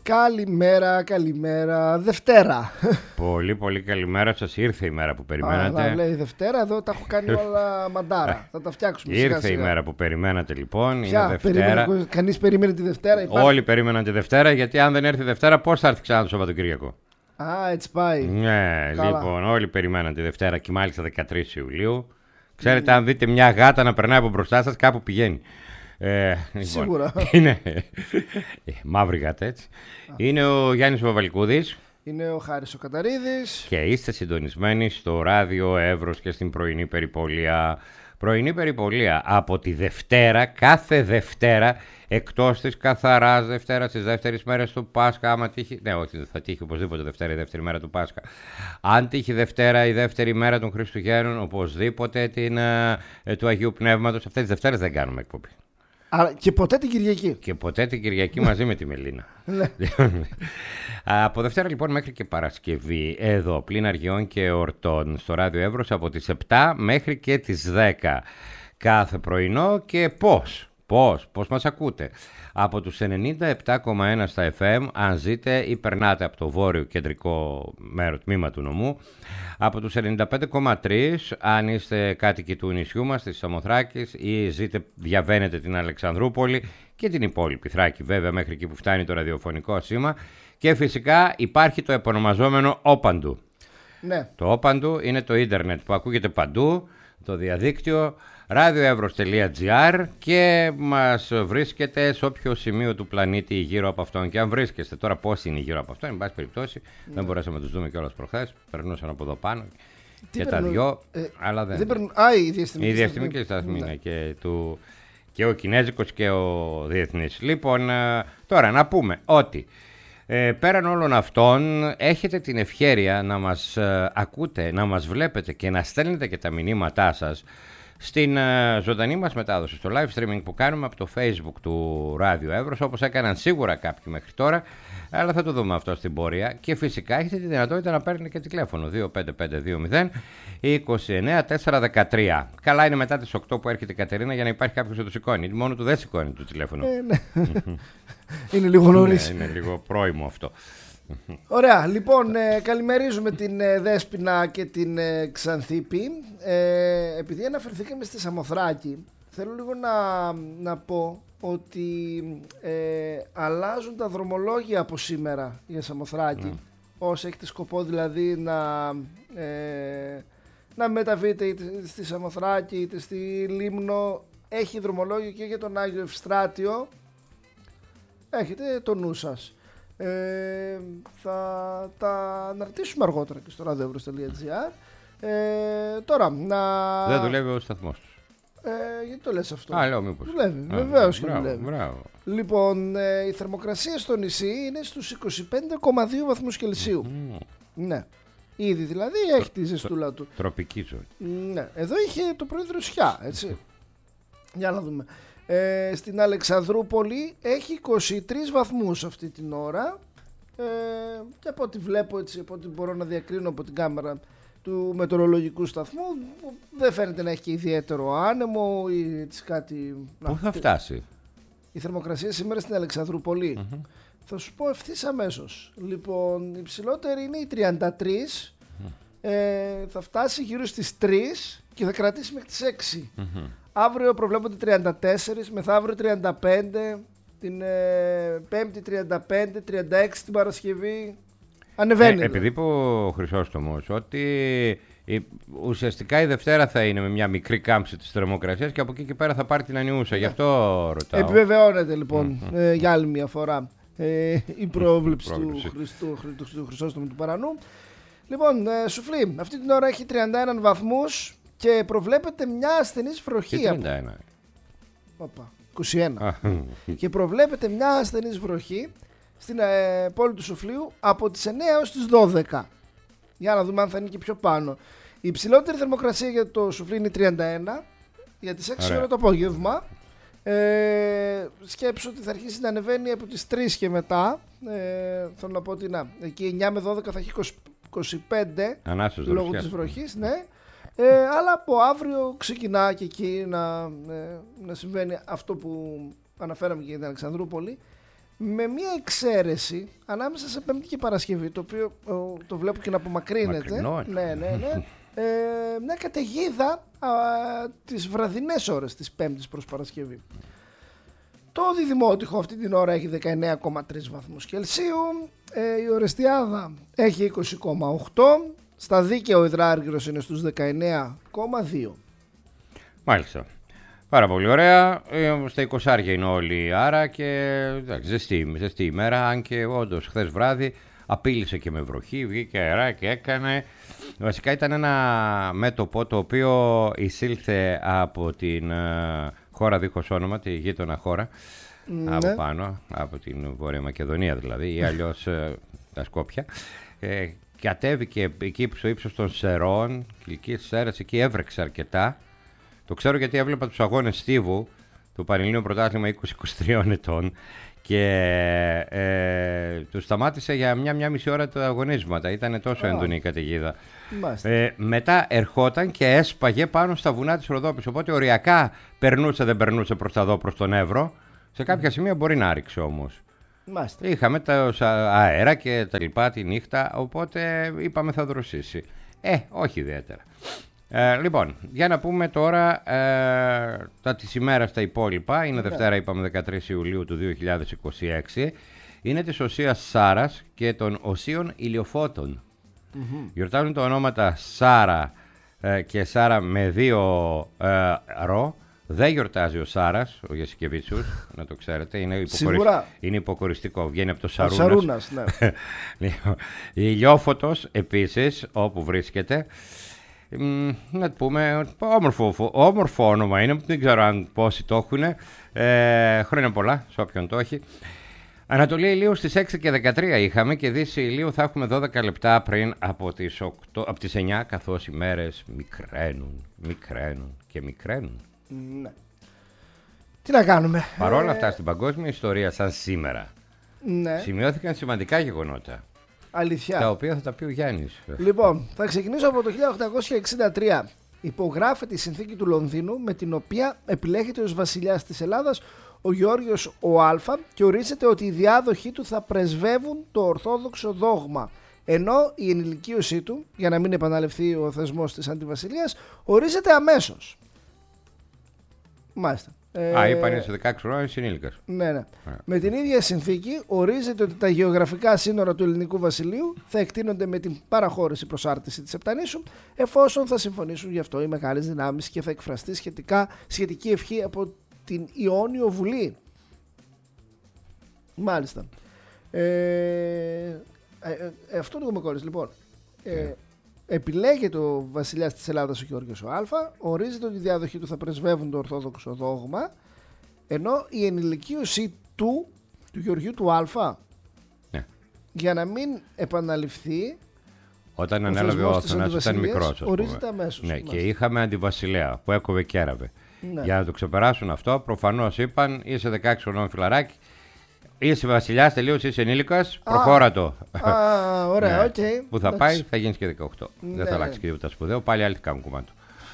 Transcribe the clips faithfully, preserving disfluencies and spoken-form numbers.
Καλημέρα, καλημέρα. Δευτέρα. Πολύ, πολύ καλημέρα σας. Ήρθε η μέρα που περιμένατε. Α, λέει Δευτέρα, εδώ τα έχω κάνει όλα μαντάρα. Θα τα φτιάξουμε. Ήρθε σιγά, σιγά. η μέρα που περιμένατε λοιπόν. Ποια, είναι Δευτέρα. Περίμενε, κανείς περίμενε τη Δευτέρα. Υπάρχει... Όλοι περίμεναν τη Δευτέρα, γιατί αν δεν έρθει η Δευτέρα, πώς θα έρθει ξανά το Σαββατοκύριακο. Α, έτσι πάει. Ναι, Καλά. λοιπόν, όλοι περιμέναν τη Δευτέρα και μάλιστα δεκατρείς Ιουλίου. Ξέρετε, mm. αν δείτε μια γάτα να περνάει από μπροστά σας, κάπου πηγαίνει. Ε, λοιπόν, Σίγουρα. Είναι μαύρη γάτα, έτσι. Είναι ο Γιάννης Βαβαλικούδης. Είναι ο Χάρης ο Καταρίδης. Και είστε συντονισμένοι στο ράδιο Εύρος και στην πρωινή περιπολία. Πρωινή περιπολία από τη Δευτέρα, κάθε Δευτέρα, εκτός της καθαράς Δευτέρας, της δεύτερης μέρας του Πάσχα. Άμα τύχει, ναι, όχι, θα τύχει οπωσδήποτε Δευτέρα η δεύτερη μέρα του Πάσχα. Αν τύχει Δευτέρα η δεύτερη μέρα των Χριστουγέννων, οπωσδήποτε την, ε, του Αγίου Πνεύματος. Αυτές τις Δευτέρες δεν κάνουμε εκπομπή. Αλλά και ποτέ την Κυριακή. Και ποτέ την Κυριακή μαζί με τη Μελίνα. Από Δευτέρα λοιπόν μέχρι και Παρασκευή, εδώ πλην αργιών και εορτών, στο ράδιο Εύρος από τις επτά μέχρι και τις δέκα κάθε πρωινό. Και πώς, πώς, πώς μας ακούτε. Από τους ενενήντα επτά κόμμα ένα στα εφ εμ, αν ζείτε ή περνάτε από το βόρειο κεντρικό μέρο τμήμα του νομού. Από τους ενενήντα πέντε κόμμα τρία, αν είστε κάτοικοι του νησιού μας, της Σαμοθράκης, ή ζείτε, διαβαίνετε την Αλεξανδρούπολη και την υπόλοιπη Θράκη, βέβαια, μέχρι εκεί που φτάνει το ραδιοφωνικό σήμα. Και φυσικά υπάρχει το επωνομαζόμενο όπαντου. Ναι. Το όπαντου είναι το ίντερνετ που ακούγεται παντού, το διαδίκτυο, radioevros τελεία gr, και μας βρίσκεται σε όποιο σημείο του πλανήτη γύρω από αυτόν. Και αν βρίσκεστε τώρα, πώς είναι γύρω από αυτόν, εν πάση περιπτώσει, ναι. Δεν μπορέσαμε να τους δούμε κιόλας προχθές. Περνούσαν από εδώ πάνω. Τι και περνούν, τα δυο, ε, αλλά δεν. δεν περνούν, α, η διαστημική, η διαστημική σταθμή είναι, ναι. και, του, και ο Κινέζικος και ο Διεθνής. Λοιπόν, τώρα να πούμε ότι Ε, πέραν όλων αυτών, έχετε την ευχέρεια να μας ε, ακούτε, να μας βλέπετε και να στέλνετε και τα μηνύματά σας στην ε, ζωντανή μας μετάδοση, στο live streaming που κάνουμε από το Facebook του Ράδιο Εύρος, όπως έκαναν σίγουρα κάποιοι μέχρι τώρα, αλλά θα το δούμε αυτό στην πορεία. Και φυσικά έχετε τη δυνατότητα να παίρνετε και τηλέφωνο δύο πέντε πέντε δύο μηδέν είκοσι εννέα τετρακόσια δεκατρία. Καλά είναι μετά τις οκτώ που έρχεται η Κατερίνα για να υπάρχει κάποιος που το σηκώνει. Μόνο του δεν σηκώνει το τηλέφωνο. Ε, ναι. Είναι λίγο νωρίς. Ναι, είναι λίγο πρόημο αυτό. Ωραία, λοιπόν, ε, καλημερίζουμε την ε, Δέσποινα και την ε, Ξανθήπη. Ε, επειδή αναφερθήκαμε στη Σαμοθράκη, θέλω λίγο να, να πω ότι ε, αλλάζουν τα δρομολόγια από σήμερα για Σαμοθράκη. Mm. Όσοι έχετε σκοπό δηλαδή να, ε, να μεταβείτε είτε στη Σαμοθράκη είτε στη Λίμνο, έχει δρομολόγιο και για τον Άγιο Ευστράτιο. Έχετε το νου σας. Ε, θα τα αναρτήσουμε αργότερα και στο radioevros τελεία gr. Ε, τώρα να... Δεν δουλεύει ο σταθμός τους. Ε, γιατί το λες αυτό? Α, λέω μήπως. Δουλεύει, βεβαίως και μπράβο, δουλεύει. Μπράβο. Λοιπόν, ε, η θερμοκρασία στο νησί είναι στους είκοσι πέντε κόμμα δύο βαθμούς Κελσίου. Mm. Ναι. Ήδη δηλαδή έχει τη ζεστούλα του. Τροπική ζωή. Ναι. Εδώ είχε το πρωί δροσιά, έτσι. Για να δούμε. Ε, στην Αλεξανδρούπολη έχει είκοσι τρεις βαθμούς αυτή την ώρα, ε, και από ό,τι βλέπω, έτσι, από ό,τι μπορώ να διακρίνω από την κάμερα του μετεωρολογικού σταθμού, δεν φαίνεται να έχει και ιδιαίτερο άνεμο ή έτσι κάτι. Πού θα φτάσει η θερμοκρασία σήμερα στην Αλεξανδρούπολη? Mm-hmm. Θα σου πω ευθύς αμέσως. Λοιπόν, η ψηλότερη είναι η τριάντα τρεις, mm. ε, θα φτάσει γύρω στις τρεις και θα κρατήσει μέχρι τις έξι. Mm-hmm. Αύριο προβλέπονται τριάντα τέσσερα, μεθαύριο τριάντα πέντε, την ε, Πέμπτη τριάντα πέντε, τριάντα έξι την Παρασκευή. Ανεβαίνει. Ε, επειδή είπε ο Χρυσόστομος ότι η, ουσιαστικά η Δευτέρα θα είναι με μια μικρή κάμψη της θερμοκρασίας και από εκεί και πέρα θα πάρει την ανιούσα. Yeah. Γι' αυτό ρωτάω. Επιβεβαιώνεται λοιπόν mm-hmm. ε, για άλλη μια φορά ε, η πρόβλεψη του, Χριστού, του, του Χρυσόστομου του Παρανού. Λοιπόν, ε, Σουφλή, αυτή την ώρα έχει τριάντα ένα βαθμούς. Και προβλέπεται μια ασθενής βροχή. Και τριάντα ένα. Οπα, είκοσι ένα. Και προβλέπεται μια ασθενής βροχή στην ε, πόλη του Σουφλίου από τις εννέα έως τις δώδεκα. Για να δούμε αν θα είναι και πιο πάνω. Η υψηλότερη θερμοκρασία για το Σουφλί είναι τριάντα ένα. Για τις έξι ώρα το απόγευμα. Ε, σκέψου ότι θα αρχίσει να ανεβαίνει από τις τρεις και μετά. Ε, θέλω να πω ότι να, εκεί εννέα με δώδεκα θα έχει είκοσι, είκοσι πέντε λόγω της βροχής. Ναι. Ε, αλλά από αύριο ξεκινά και εκεί να, ε, να συμβαίνει αυτό που αναφέραμε και για την Αλεξανδρούπολη. με μία εξαίρεση ανάμεσα σε Πέμπτη και Παρασκευή, το οποίο ο, το βλέπω και να απομακρύνεται. Ναι, ναι, ναι. ε, μια καταιγίδα α, τις βραδινές ώρες της Πέμπτης προς Παρασκευή. Το Διδημότυχο αυτή την ώρα έχει δεκαεννέα κόμμα τρία βαθμούς Κελσίου, ε, η Ορεστιάδα έχει είκοσι κόμμα οκτώ, στα Δίκαια ο Υδράργυρος είναι στους δεκαεννέα κόμμα δύο. Μάλιστα. Πάρα πολύ ωραία. Στα εικοσάρια είναι όλοι, άρα και εντάξει, ζεστή, ζεστή ημέρα, αν και όντως χθες βράδυ απείλησε και με βροχή, βγήκε αέρα και έκανε. Βασικά ήταν ένα μέτωπο το οποίο εισήλθε από την uh, χώρα δίχως όνομα, τη γείτονα χώρα, ναι. από πάνω, από την Βόρεια Μακεδονία δηλαδή, ή αλλιώς uh, τα Σκόπια. Ε, κατέβηκε εκεί στο ύψος των Σερών, Κιλκής Σέρας, εκεί έβρεξε αρκετά. Το ξέρω γιατί έβλεπα τους αγώνες Στίβου, του Πανελλήνιου Πρωτάθλημα είκοσι είκοσι τρία ετών, και ε, του σταμάτησε για μια, μια μισή ώρα τα αγωνίσματα. Ήταν τόσο oh. έντονη η καταιγίδα. Ε, μετά ερχόταν και έσπαγε πάνω στα βουνά της Ροδόπης. Οπότε οριακά περνούσε, δεν περνούσε προς τα δω, προς τον Εύρο. Σε κάποια mm. σημεία μπορεί να ρίξει όμως. Μάλιστα. Είχαμε τα αέρα και τα λοιπά τη νύχτα, οπότε είπαμε θα δροσίσει. Ε, όχι ιδιαίτερα. Ε, λοιπόν, για να πούμε τώρα ε, τα της ημέρας τα υπόλοιπα. Είναι yeah. Δευτέρα, είπαμε, δεκατρείς Ιουλίου του δύο χιλιάδες είκοσι έξι. Είναι της Οσίας Σάρας και των Οσίων Ηλιοφώτων. Mm-hmm. Γιορτάζουν τα ονόματα Σάρα ε, και Σάρα με δύο ε, ρο. Δεν γιορτάζει ο Σάρας, ο Γεσικεβίτσιους, να το ξέρετε. Είναι, υποκορισ... είναι υποκοριστικό, βγαίνει από το Σαρούνας. Σαρούνας, ναι. Η Ηλιόφωτος επίσης, όπου βρίσκεται. Να πούμε, όμορφο, όμορφο όνομα είναι, δεν ξέρω αν πόσοι το έχουν. Ε, χρόνια πολλά σε όποιον το έχει. Ανατολή ηλίου στις έξι και δεκατρία είχαμε και δύση ηλίου θα έχουμε δώδεκα λεπτά πριν από τις, οκτώ, από τις εννιά, καθώς οι μέρες μικραίνουν, μικραίνουν και μικραίνουν. Ναι. Τι να κάνουμε. Παρ' όλα αυτά στην παγκόσμια ιστορία σαν σήμερα ναι. σημειώθηκαν σημαντικά γεγονότα. Αλήθεια. Τα οποία θα τα πει ο Γιάννης. Λοιπόν, θα ξεκινήσω από το χίλια οκτακόσια εξήντα τρία. Υπογράφεται η συνθήκη του Λονδίνου με την οποία επιλέγεται ως βασιλιάς της Ελλάδας ο Γεώργιος ο Α και ορίζεται ότι οι διάδοχοι του θα πρεσβεύουν το ορθόδοξο δόγμα. Ενώ η ενηλικίωσή του, για να μην επαναληφθεί ο θεσμός της αντιβασιλείας, ορίζεται αμέσως. Μάλιστα. Α, είπανε σε δεκαέξι χρόνια συνήλικας. Ναι, ναι. Yeah. Με την ίδια συνθήκη ορίζεται ότι τα γεωγραφικά σύνορα του ελληνικού βασιλείου θα εκτείνονται με την παραχώρηση προσάρτηση της Επτανήσου, εφόσον θα συμφωνήσουν γι' αυτό οι μεγάλες δυνάμεις και θα εκφραστεί σχετικά, σχετική ευχή από την Ιόνιο Βουλή. Μάλιστα. Ε, ε, ε, ε, αυτό λίγο με κόλλησε. Λοιπόν, ε, yeah. επιλέγεται ο βασιλιάς της Ελλάδας ο Γεώργιος ο Α, ορίζεται ότι οι διάδοχοι του θα πρεσβεύουν το ορθόδοξο δόγμα, ενώ η ενηλικίωση του, του Γεωργίου του Α, ναι. για να μην επαναληφθεί, όταν ανέλαβε ο Αθωνάς ήταν μικρός, ορίζεται αμέσως. Ναι, και είχαμε αντιβασιλέα που έκοβε και έραβε. Ναι. Για να το ξεπεράσουν αυτό, προφανώς είπαν είσαι δεκαέξι χρονών φιλαράκι, είσαι βασιλιάς, τελείως είσαι ενήλικας, προχώρα το. Α, ωραία, οκ. Ναι. Που θα εντάξει. Πάει, θα γίνεις και δεκαοκτώ. Ναι. Δεν θα αλλάξει και τίποτα σπουδαίο, πάλι άλλοι θα κάνουν κουμάντο.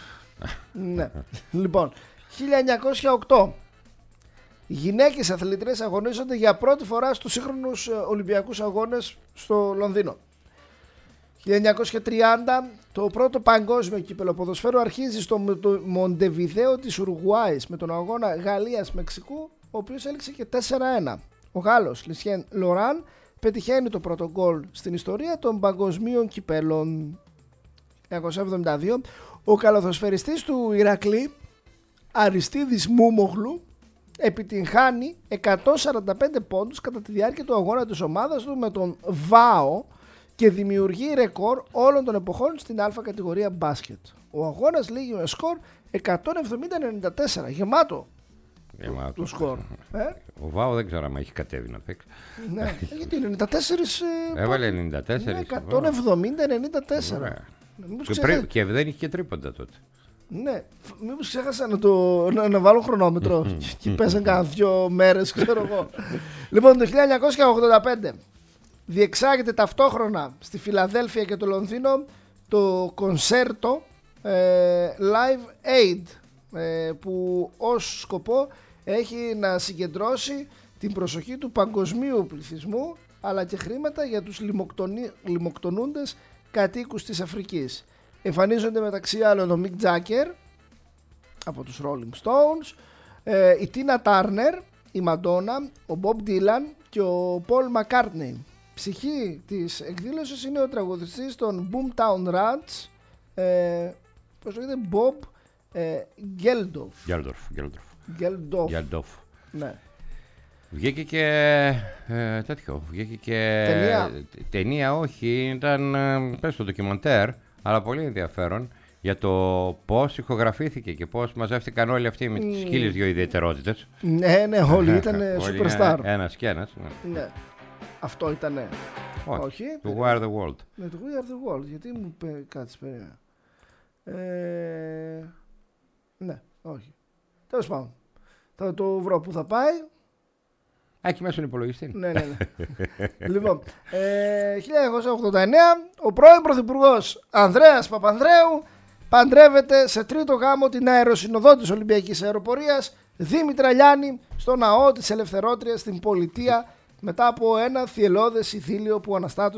Ναι. Λοιπόν, χίλια εννιακόσια οκτώ. Οι γυναίκες αθλητρές αγωνίζονται για πρώτη φορά στους σύγχρονους Ολυμπιακούς Αγώνες στο Λονδίνο. χίλια εννιακόσια τριάντα. Το πρώτο παγκόσμιο κύπελλο ποδοσφαίρου αρχίζει στο Μοντεβιδέο της Ουρουγουάης με τον αγώνα Γαλλίας-Μεξικού, ο οποίος έληξε και τέσσερα ένα. Ο Γάλλος Λισιέν Λοράν πετυχαίνει το πρώτο γκολ στην ιστορία των παγκοσμίων κυπέλων. χίλια εννιακόσια εβδομήντα δύο. Ο καλαθοσφαιριστής του Ηρακλή Αριστίδης Μούμογλου επιτυγχάνει εκατόν σαράντα πέντε πόντους κατά τη διάρκεια του αγώνα της ομάδας του με τον ΒΑΟ και δημιουργεί ρεκόρ όλων των εποχών στην Α κατηγορία μπάσκετ. Ο αγώνας λήγει με σκορ εκατόν εβδομήντα ενενήντα τέσσερα. Γεμάτο. Γεμάτο. Το σκορ. Ε? Ο ΒΑΟ δεν ξέρω αν έχει κατέβει να παίξει. Ναι, γιατί ενενήντα τέσσερα. Έβαλε ενενήντα τέσσερα. Ναι, εκατόν εβδομήντα ενενήντα τέσσερα. Και, ξέχα... και δεν είχε και τρίποντα τότε. Ναι, μήπως ξέχασα να, το, να, να βάλω χρονόμετρο και πέσαν κάνα δυο μέρες, ξέρω εγώ. Λοιπόν, το χίλια εννιακόσια ογδόντα πέντε διεξάγεται ταυτόχρονα στη Φιλαδέλφια και το Λονδίνο το κονσέρτο ε, Live Aid, ε, που ως σκοπό έχει να συγκεντρώσει την προσοχή του παγκοσμίου πληθυσμού, αλλά και χρήματα για τους λιμοκτονούντες κατοίκους της Αφρικής. Εμφανίζονται μεταξύ άλλων ο Mick Jagger από τους Rolling Stones, ε, η Tina Turner, η Madonna, ο Bob Dylan και ο Paul McCartney. Ψυχή της εκδήλωσης είναι ο τραγουδιστής των Boomtown Rats, ε, πώς λέγεται, Bob ε, Geldof. Geldof, Geldof. Geldof. Geldof. Ναι. Βγήκε και ε, τέτοιο, βγήκε και ταινία. ταινία όχι, ήταν ε, πες το ντοκιμαντέρ, αλλά πολύ ενδιαφέρον για το πώς ηχογραφήθηκε και πώς μαζεύτηκαν όλοι αυτοί με τις χίλιες δυο ιδιαιτερότητες. Ναι, ναι, όλοι ήταν superstar. Ένας και ένας. Ναι. Ναι. Αυτό ήτανε. Όχι. Όχι. Το We Are The World. Ναι, το We Are The World. Γιατί μου είπε κάτι περίεργα. Ε... Ναι, όχι. Τέλος πάντων. Θα το βρω που θα πάει. Έχει μέσα στον υπολογιστή. Ναι, ναι, ναι. Λοιπόν, ε, χίλια εννιακόσια ογδόντα εννέα ο πρώην πρωθυπουργός Ανδρέας Παπανδρέου παντρεύεται σε τρίτο γάμο την αεροσυνοδό της Ολυμπιακής Αεροπορίας Δήμητρα Λιάννη στο ναό της Ελευθερότριας στην Πολιτεία μετά από ένα θυελλώδες ειδήλιο που αναστάτωσε